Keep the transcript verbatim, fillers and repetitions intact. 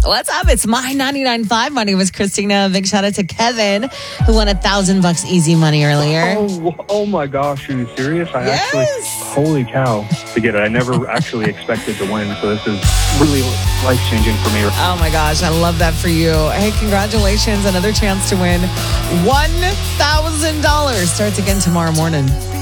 What's up? It's My ninety-nine point five. My name is Christina. Big shout out to Kevin, who won a thousand bucks easy money earlier. Oh, oh my gosh, are you serious? I Yes. actually, holy cow, to get it. I never actually expected to win, so this is really life-changing for me. Oh my gosh, I love that for you. Hey, congratulations. Another chance to win one thousand dollars. Starts again tomorrow morning.